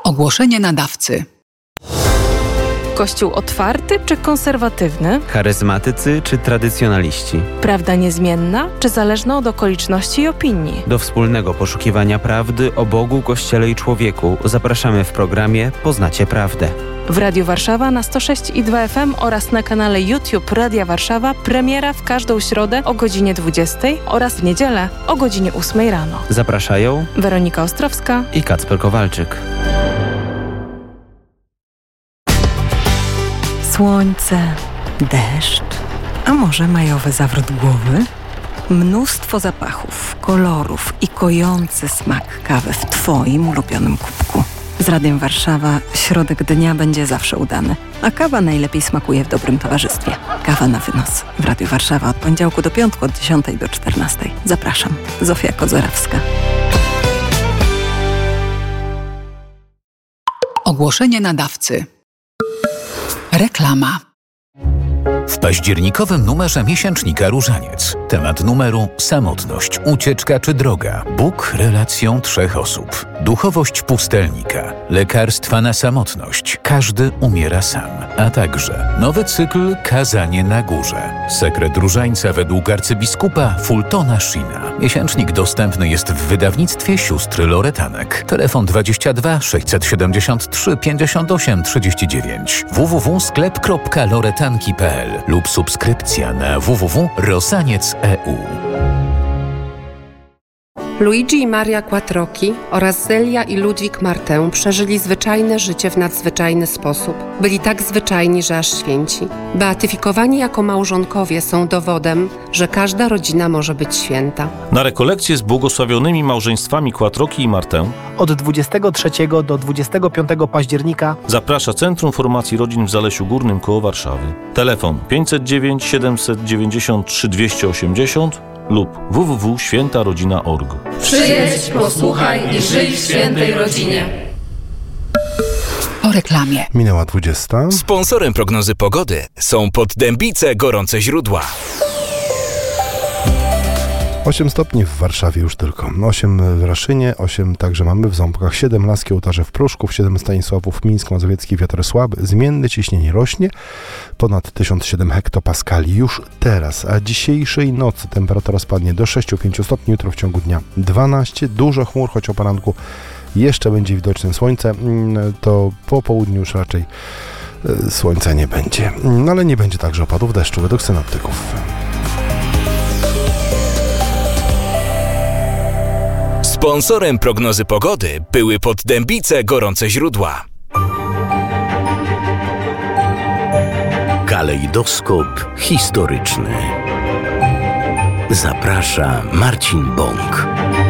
Ogłoszenie nadawcy. Kościół otwarty czy konserwatywny? Charyzmatycy czy tradycjonaliści? Prawda niezmienna czy zależna od okoliczności i opinii? Do wspólnego poszukiwania prawdy o Bogu, Kościele i człowieku zapraszamy w programie Poznacie Prawdę. W Radiu Warszawa na 106,2 FM oraz na kanale YouTube Radia Warszawa premiera w każdą środę o godzinie 20 oraz w niedzielę o godzinie 8 rano. Zapraszają Weronika Ostrowska i Kacper Kowalczyk. Słońce, deszcz, a może majowy zawrót głowy? Mnóstwo zapachów, kolorów i kojący smak kawy w Twoim ulubionym kubku. Z Radiem Warszawa środek dnia będzie zawsze udany, a kawa najlepiej smakuje w dobrym towarzystwie. Kawa na wynos w Radiu Warszawa od poniedziałku do piątku od 10 do 14. Zapraszam. Zofia Kozorawska. Ogłoszenie nadawcy. Reklama. W październikowym numerze miesięcznika Różaniec. Temat numeru: samotność, ucieczka czy droga. Bóg relacją 3 osób. Duchowość pustelnika. Lekarstwa na samotność. Każdy umiera sam. A także nowy cykl Kazanie na górze. Sekret różańca według arcybiskupa Fultona Sheena. Miesięcznik dostępny jest w wydawnictwie sióstr Loretanek. Telefon 22 673 58 39. www.sklep.loretanki.pl lub subskrypcja na www.rosaniec.eu. Luigi i Maria Quattrocchi oraz Zelia i Ludwik Martę przeżyli zwyczajne życie w nadzwyczajny sposób. Byli tak zwyczajni, że aż święci. Beatyfikowani jako małżonkowie są dowodem, że każda rodzina może być święta. Na rekolekcje z błogosławionymi małżeństwami Quattrocchi i Martę od 23 do 25 października zaprasza Centrum Formacji Rodzin w Zalesiu Górnym koło Warszawy. Telefon 509 793 280 lub www.świętarodzina.org. Przyjedź, posłuchaj i żyj w świętej rodzinie. Po reklamie. Minęła 20. Sponsorem prognozy pogody są Poddębice Gorące Źródła. 8 stopni w Warszawie już tylko. 8 w Raszynie, 8 także mamy w Ząbkach, 7 Laskie Ołtarze w Pruszków, 7 Stanisławów, Mińsk Mazowiecki, wiatr słaby, zmienny, ciśnienie rośnie, ponad 1007 hektopaskali już teraz, a dzisiejszej nocy temperatura spadnie do 6-5 stopni, jutro w ciągu dnia 12, dużo chmur, choć o poranku jeszcze będzie widoczne słońce, to po południu już raczej słońca nie będzie, ale nie będzie także opadów deszczu według synoptyków. Sponsorem prognozy pogody były Poddębice Gorące Źródła. Kalejdoskop historyczny. Zaprasza Marcin Bąk.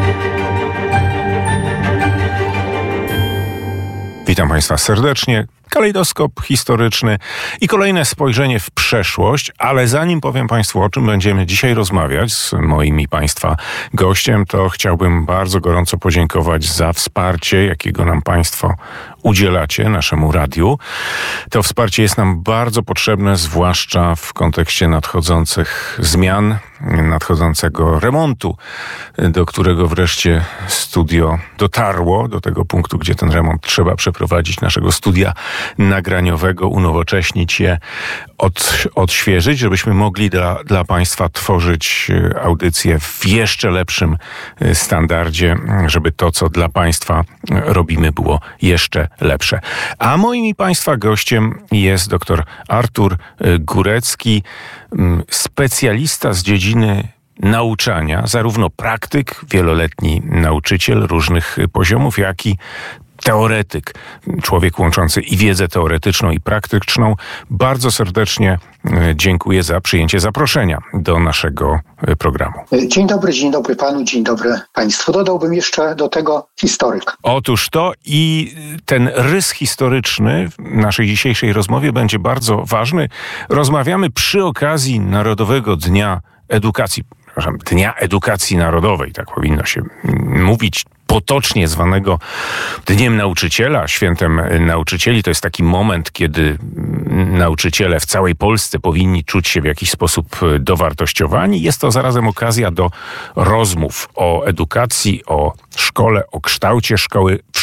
Witam Państwa serdecznie. Kalejdoskop historyczny i kolejne spojrzenie w przeszłość, ale zanim powiem Państwu, o czym będziemy dzisiaj rozmawiać z moim i Państwa gościem, to chciałbym bardzo gorąco podziękować za wsparcie, jakiego nam Państwo udzielacie naszemu radiu. To wsparcie jest nam bardzo potrzebne, zwłaszcza w kontekście nadchodzących zmian, nadchodzącego remontu, do którego wreszcie studio dotarło, do tego punktu, gdzie ten remont trzeba przeprowadzić, naszego studia nagraniowego, unowocześnić je, odświeżyć, żebyśmy mogli dla Państwa tworzyć audycje w jeszcze lepszym standardzie, żeby to, co dla Państwa robimy, było jeszcze lepsze. A moim i Państwa gościem jest dr Artur Górecki, specjalista z dziedziny nauczania, zarówno praktyk, wieloletni nauczyciel różnych poziomów, jak i teoretyk, człowiek łączący i wiedzę teoretyczną i praktyczną. Bardzo serdecznie dziękuję za przyjęcie zaproszenia do naszego programu. Dzień dobry panu, dzień dobry państwu. Dodałbym jeszcze do tego historyk. Otóż to i ten rys historyczny w naszej dzisiejszej rozmowie będzie bardzo ważny. Rozmawiamy przy okazji Narodowego Dnia Edukacji. Dnia Edukacji Narodowej, tak powinno się mówić, potocznie zwanego Dniem Nauczyciela, Świętem Nauczycieli. To jest taki moment, kiedy nauczyciele w całej Polsce powinni czuć się w jakiś sposób dowartościowani. Jest to zarazem okazja do rozmów o edukacji, o szkole, o kształcie szkoły w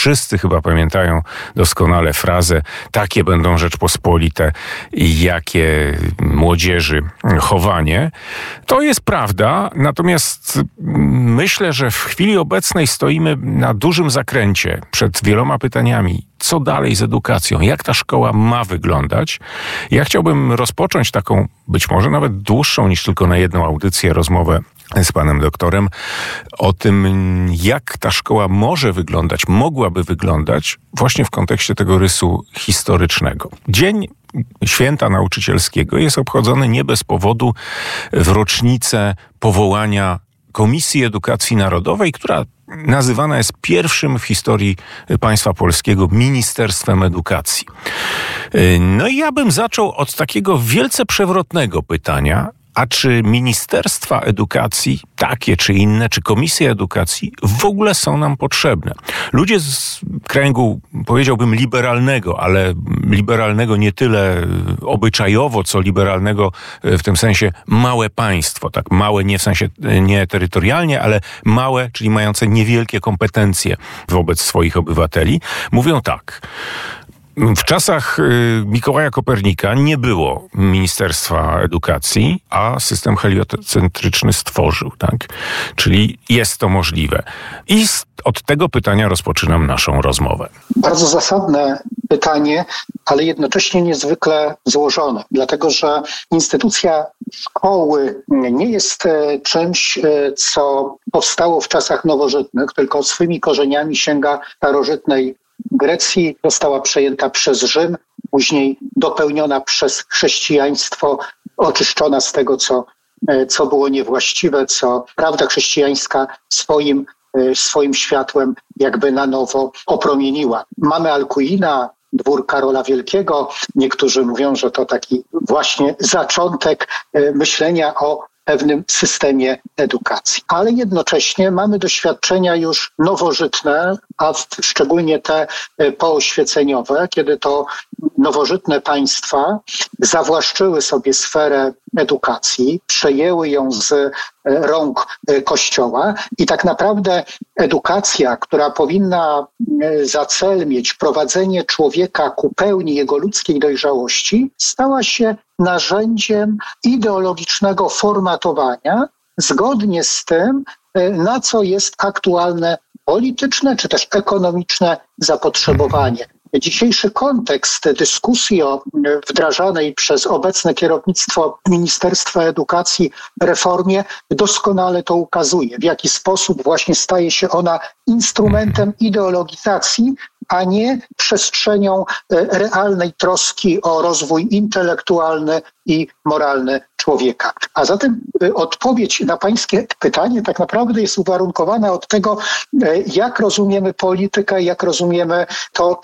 Wszyscy chyba pamiętają doskonale frazę: takie będą Rzeczpospolite i jakie młodzieży chowanie. To jest prawda, natomiast myślę, że w chwili obecnej stoimy na dużym zakręcie przed wieloma pytaniami. Co dalej z edukacją? Jak ta szkoła ma wyglądać? Ja chciałbym rozpocząć taką, być może nawet dłuższą niż tylko na jedną audycję, rozmowę z panem doktorem o tym, jak ta szkoła może wyglądać, mogłaby wyglądać właśnie w kontekście tego rysu historycznego. Dzień Święta Nauczycielskiego jest obchodzony nie bez powodu w rocznicę powołania Komisji Edukacji Narodowej, która nazywana jest pierwszym w historii państwa polskiego Ministerstwem Edukacji. No i ja bym zaczął od takiego wielce przewrotnego pytania: a czy Ministerstwa Edukacji, takie czy inne, czy Komisje Edukacji w ogóle są nam potrzebne? Ludzie z kręgu, powiedziałbym, liberalnego, ale liberalnego nie tyle obyczajowo, co liberalnego w tym sensie małe państwo. Tak, małe nie w sensie nie terytorialnie, ale małe, czyli mające niewielkie kompetencje wobec swoich obywateli, mówią tak: w czasach Mikołaja Kopernika nie było Ministerstwa Edukacji, a system heliocentryczny stworzył, tak? Czyli jest to możliwe. I od tego pytania rozpoczynam naszą rozmowę. Bardzo zasadne pytanie, ale jednocześnie niezwykle złożone, dlatego że instytucja szkoły nie jest czymś, co powstało w czasach nowożytnych, tylko swoimi korzeniami sięga starożytnej Grecji, została przejęta przez Rzym, później dopełniona przez chrześcijaństwo, oczyszczona z tego, co było niewłaściwe, co prawda chrześcijańska swoim światłem jakby na nowo opromieniła. Mamy Alkuina, dwór Karola Wielkiego. Niektórzy mówią, że to taki właśnie zaczątek myślenia o pewnym systemie edukacji. Ale jednocześnie mamy doświadczenia już nowożytne, a szczególnie te pooświeceniowe, kiedy to nowożytne państwa zawłaszczyły sobie sferę edukacji, przejęły ją z rąk Kościoła i tak naprawdę edukacja, która powinna za cel mieć prowadzenie człowieka ku pełni jego ludzkiej dojrzałości, stała się narzędziem ideologicznego formatowania zgodnie z tym, na co jest aktualne polityczne czy też ekonomiczne zapotrzebowanie. Dzisiejszy kontekst dyskusji o wdrażanej przez obecne kierownictwo Ministerstwa Edukacji reformie doskonale to ukazuje, w jaki sposób właśnie staje się ona instrumentem ideologizacji, a nie przestrzenią realnej troski o rozwój intelektualny i moralny człowieka. A zatem odpowiedź na pańskie pytanie tak naprawdę jest uwarunkowana od tego, jak rozumiemy politykę, jak rozumiemy to,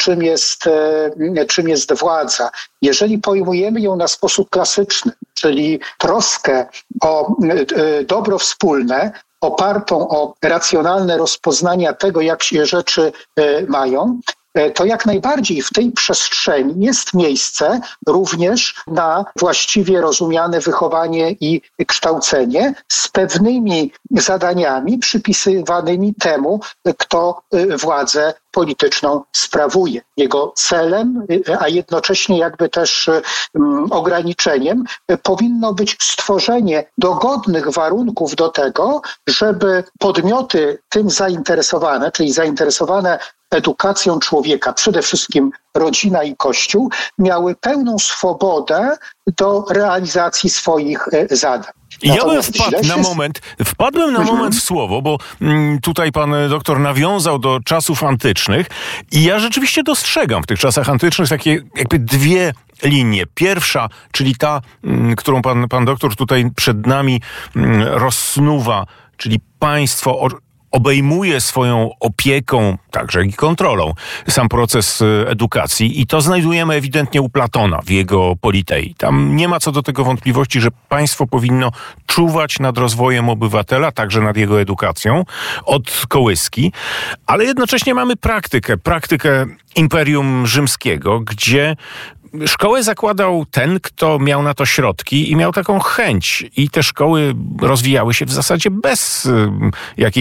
czym jest władza. Jeżeli pojmujemy ją na sposób klasyczny, czyli troskę o dobro wspólne, opartą o racjonalne rozpoznania tego, jak się rzeczy mają, to jak najbardziej w tej przestrzeni jest miejsce również na właściwie rozumiane wychowanie i kształcenie z pewnymi zadaniami przypisywanymi temu, kto władzę polityczną sprawuje. Jego celem, a jednocześnie jakby też ograniczeniem powinno być stworzenie dogodnych warunków do tego, żeby podmioty tym zainteresowane, czyli zainteresowane edukacją człowieka, przede wszystkim rodzina i Kościół, miały pełną swobodę do realizacji swoich zadań. Ja bym wpadłem na moment w słowo, bo tutaj pan doktor nawiązał do czasów antycznych i ja rzeczywiście dostrzegam w tych czasach antycznych takie jakby dwie linie. Pierwsza, czyli ta, którą pan doktor tutaj przed nami rozsnuwa, czyli państwo obejmuje swoją opieką, także i kontrolą, sam proces edukacji i to znajdujemy ewidentnie u Platona w jego Politei. Tam nie ma co do tego wątpliwości, że państwo powinno czuwać nad rozwojem obywatela, także nad jego edukacją, od kołyski, ale jednocześnie mamy praktykę Imperium Rzymskiego, gdzie szkołę zakładał ten, kto miał na to środki i miał taką chęć. I te szkoły rozwijały się w zasadzie bez jakiejś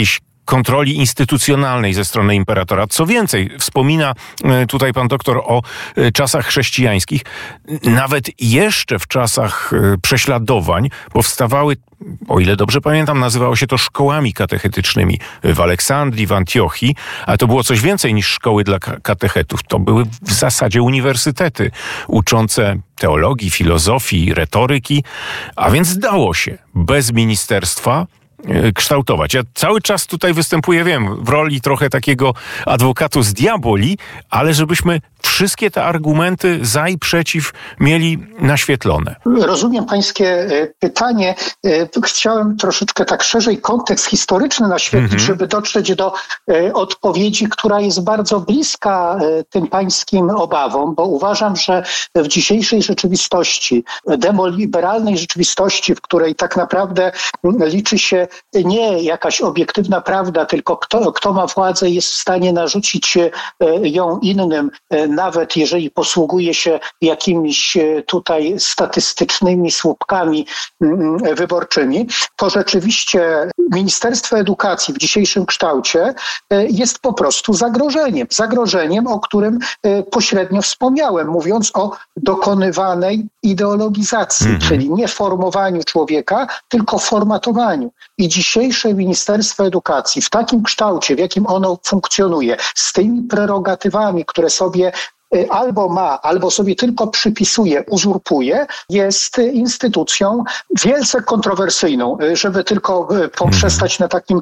kontroli instytucjonalnej ze strony imperatora. Co więcej, wspomina tutaj pan doktor o czasach chrześcijańskich. Nawet jeszcze w czasach prześladowań powstawały, o ile dobrze pamiętam, nazywało się to szkołami katechetycznymi w Aleksandrii, w Antiochii, ale to było coś więcej niż szkoły dla katechetów. To były w zasadzie uniwersytety uczące teologii, filozofii, retoryki, a więc dało się bez ministerstwa kształtować. Ja cały czas tutaj występuję, wiem, w roli trochę takiego advocatus diaboli, ale żebyśmy wszystkie te argumenty za i przeciw mieli naświetlone. Rozumiem pańskie pytanie. Chciałem troszeczkę tak szerzej kontekst historyczny naświetlić, żeby dotrzeć do odpowiedzi, która jest bardzo bliska tym pańskim obawom, bo uważam, że w dzisiejszej rzeczywistości, demoliberalnej rzeczywistości, w której tak naprawdę liczy się nie jakaś obiektywna prawda, tylko kto ma władzę, jest w stanie narzucić ją innym, nawet jeżeli posługuje się jakimiś tutaj statystycznymi słupkami wyborczymi, to rzeczywiście Ministerstwo Edukacji w dzisiejszym kształcie jest po prostu zagrożeniem. Zagrożeniem, o którym pośrednio wspomniałem, mówiąc o dokonywanej ideologizacji, czyli nie formowaniu człowieka, tylko formatowaniu. I dzisiejsze Ministerstwo Edukacji w takim kształcie, w jakim ono funkcjonuje, z tymi prerogatywami, które sobie albo ma, albo sobie tylko przypisuje, uzurpuje, jest instytucją wielce kontrowersyjną, żeby tylko poprzestać na takim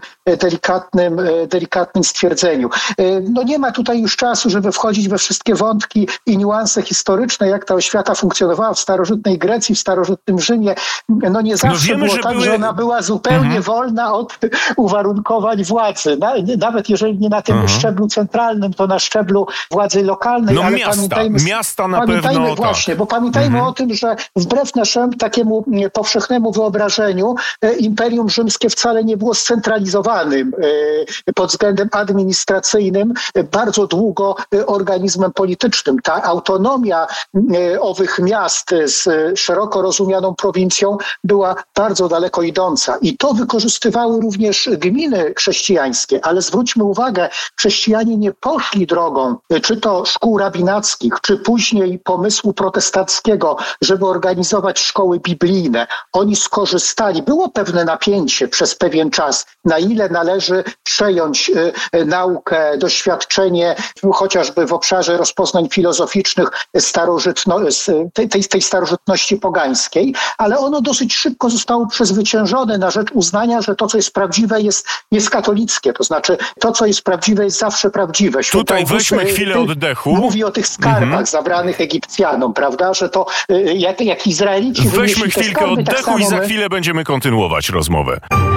delikatnym stwierdzeniu. No nie ma tutaj już czasu, żeby wchodzić we wszystkie wątki i niuanse historyczne, jak ta oświata funkcjonowała w starożytnej Grecji, w starożytnym Rzymie. No nie zawsze wiemy, było tak, że ona była zupełnie wolna od uwarunkowań władzy. Nawet jeżeli nie na tym szczeblu centralnym, to na szczeblu władzy lokalnej. No miasta na pewno właśnie, tak. Bo pamiętajmy o tym, że wbrew naszemu takiemu powszechnemu wyobrażeniu Imperium Rzymskie wcale nie było scentralizowanym pod względem administracyjnym bardzo długo organizmem politycznym. Ta autonomia owych miast z szeroko rozumianą prowincją była bardzo daleko idąca i to wykorzystywały również gminy chrześcijańskie, ale zwróćmy uwagę, chrześcijanie nie poszli drogą, czy to szkół rabinackich, czy później pomysłu protestanckiego, żeby organizować szkoły biblijne. Oni skorzystali. Było pewne napięcie przez pewien czas, na ile należy przejąć naukę, doświadczenie, chociażby w obszarze rozpoznań filozoficznych tej starożytności pogańskiej, ale ono dosyć szybko zostało przezwyciężone na rzecz uznania, że to, co jest prawdziwe, jest katolickie. To znaczy, to, co jest prawdziwe, jest zawsze prawdziwe. Tutaj weźmy chwilę oddechu. Mówi o tych skarbach zabranych Egipcjanom, prawda, że to jak Izraelici weźmy chwilkę oddechu i za chwilę będziemy kontynuować rozmowę.